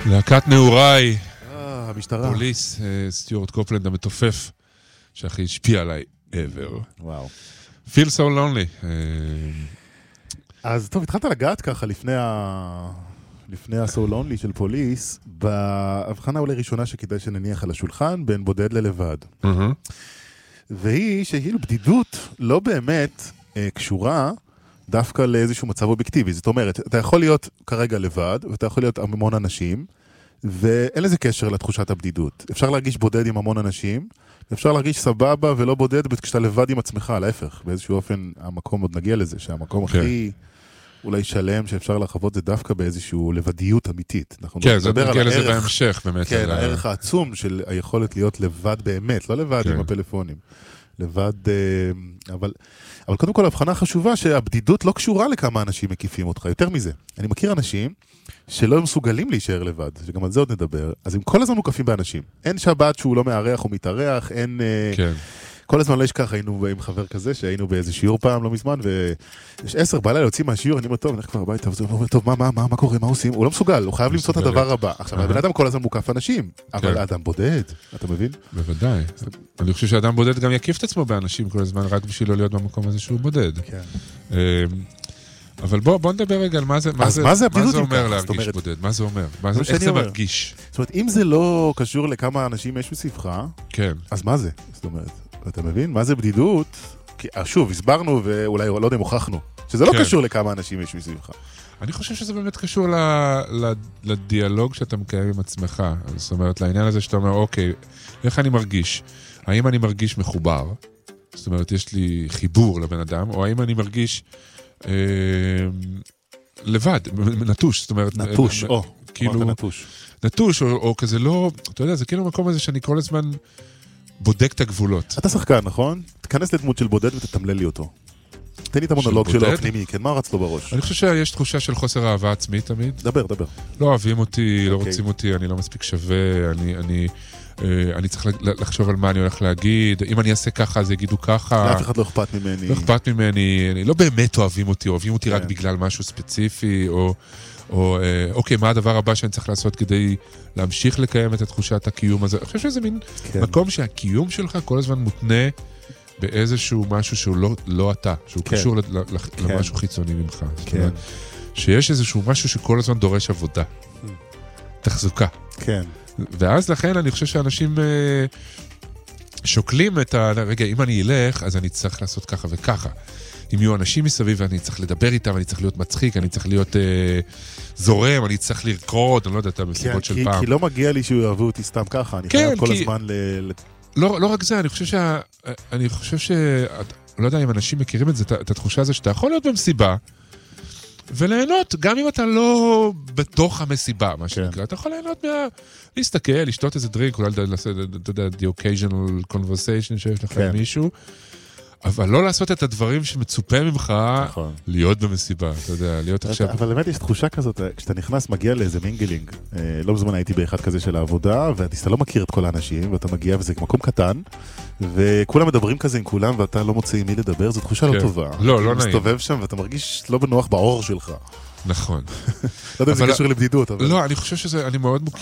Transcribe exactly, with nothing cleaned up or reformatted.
להקת נעוריי, המשטרה. פוליס, סטיוארט קופלנד המתופף, שהכי השפיע עליי ever. וואו. Feel so lonely. אז טוב, התחלת לגעת ככה לפני ה... לפני ה-so lonely של פוליס, בהבחנה אולי ראשונה שכדאי שנניח על השולחן, בין בודד ללבד. והיא שכאילו בדידות לא באמת אה, קשורה דווקא לאיזשהו מצב אובייקטיבי. זאת אומרת, אתה יכול להיות כרגע לבד, ואתה יכול להיות המון אנשים, ואין לזה קשר לתחושת הבדידות. אפשר להרגיש בודד עם המון אנשים, אפשר להרגיש סבבה ולא בודד כשאתה לבד עם עצמך, להפך. באיזשהו אופן המקום עוד נגיע לזה, שהמקום okay. הכי אולי שלם שאפשר לחוות זה דווקא באיזשהו לבדיות אמיתית. כן, זה נגיע לזה בהמשך באמת. כן, הערך העצום של היכולת להיות לבד באמת, לא לבד עם הפלאפונים. לבד, אבל, אבל קודם כל ההבחנה חשובה שהבדידות לא קשורה לכמה אנשים מקיפים אותך. יותר מזה, אני מכיר אנשים שלא מסוגלים להישאר לבד, שגם על זה עוד נדבר, אז הם כל הזמן מוקפים באנשים. אין שבת שהוא לא מארח או מתארח, אין... כן. כל הזמן לא ישכח, היינו עם חבר כזה, שהיינו באיזה שיעור פעם לא מזמן, ויש עשר בלילה יוצאים מהשיעור, אני אומר, טוב, נלך כבר הביתה, וזה אומר, טוב, מה, מה, מה, מה קורה, מה עושים? הוא לא מסוגל, הוא חייב למצוא את הדבר הבא. עכשיו, הבן אדם כל הזמן מוקף אנשים, אבל האדם בודד, אתה מבין? בוודאי. אני חושב שאדם בודד גם יקיף את עצמו באנשים כל הזמן, רק בשביל לא להיות במקום הזה שהוא בודד. כן. אבל בוא, בוא נדבר רגע על מה זה, מה זה, מה זה, מה זה אומר להרגיש בודד, מה זה אומר, מה זה, איך זה מרגיש. זאת אומרת, אם זה לא קשור לכמה אנשים יש מסביבך, כן. אז מה זה? זאת אומרת, אתה מבין? מה זה בדידות? כי, שוב, הסברנו ואולי לא יודע, מוכחנו, שזה לא קשור לכמה אנשים יש מסביבך. אני חושב שזה באמת קשור לדיאלוג שאתה מקיים עם עצמך. זאת אומרת, לעניין הזה שאתה אומר, אוקיי, איך אני מרגיש? האם אני מרגיש מחובר? זאת אומרת, יש לי חיבור לבן אדם, או האם אני מרגיש לבד, נטוש, זאת אומרת... נטוש, או, כאילו, נטוש. נטוש, או כזה לא... אתה יודע, זה כאילו מקום הזה שאני כל הזמן בודק את הגבולות. אתה שחקן, נכון? תכנס לדמות של בודד ותתמלל לי אותו. תן לי את המונולוג שלו הפנימי, כן, מה רץ לו בראש? אני חושב שיש תחושה של חוסר אהבה עצמית תמיד. דבר, דבר. לא אוהבים אותי, לא רוצים אותי, אני לא מספיק שווה, אני... אני אני צריך לחשוב על מה אני הולך להגיד, אם אני אעשה ככה אז יגידו ככה. לאף אחד לא אכפת ממני. לא אכפת ממני, לא באמת אוהבים אותי, אוהבים אותי רק בגלל משהו ספציפי, או אוקיי, מה הדבר הבא שאני צריך לעשות כדי להמשיך לקיים את התחושת הקיום הזה. אני חושב שזה מין מקום שהקיום שלך כל הזמן מותנה באיזשהו משהו שהוא לא אתה, שהוא קשור למשהו חיצוני ממך. שיש איזשהו משהו שכל הזמן דורש עבודה. תחזוקה. כן. ואז לכן אני חושב שאנשים אה, שוקלים את ה... רגע, אם אני אלך, אז אני צריך לעשות ככה וככה. אם יהיו אנשים מסביב, ואני צריך לדבר איתם, אני צריך להיות מצחיק, אני צריך להיות אה, זורם, אני צריך לרקוד, אני לא יודע, את המסיבות כן, של כי, פעם. כי לא מגיע לי שהוא יאהבו אותי סתם ככה, אני כן, חייב כל כי... הזמן ל... לא, לא רק זה, אני חושב שה... אני חושב ש... לא יודע אם אנשים מכירים את זה, את התחושה הזו, שאתה יכול להיות במסיבה, וליהנות, גם אם אתה לא בתוך המסיבה, מה שנקרא, אתה יכול ליהנות מה... להסתכל, לשתות איזה דרינק, אולי לעשות, אתה יודע, the occasional conversation שיש לך עם מישהו, אבל לא לעשות את הדברים שמצופה ממך להיות במסיבה, אתה יודע, להיות עכשיו... אבל באמת יש תחושה כזאת, כשאתה נכנס, מגיע לאיזה מינגלינג, לא בזמן הייתי באחד כזה של העבודה, ואתה לא מכיר את כל האנשים, ואתה מגיע וזה מקום קטן, וכולם מדברים כזה עם כולם, ואתה לא מוצא עם מי לדבר, זו תחושה לא טובה. לא, לא נעים. אתה מסתובב שם, ואתה מרגיש לא בנוח בעור שלך. נכון. לא יודע אם זה קשור לבדידות, אבל... לא, אני חושב שזה, אני מאוד